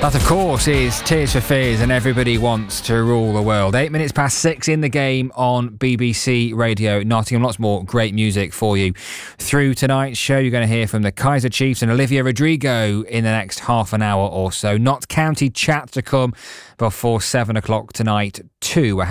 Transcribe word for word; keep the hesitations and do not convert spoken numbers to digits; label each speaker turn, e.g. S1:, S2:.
S1: That, of course, is Tears for Fears and Everybody Wants to Rule the World. Eight minutes past six in the game on B B C Radio Nottingham. Lots more great music for you. Through tonight's show, you're going to hear from the Kaiser Chiefs and Olivia Rodrigo in the next half an hour or so. Notts County chat to come before seven o'clock tonight too.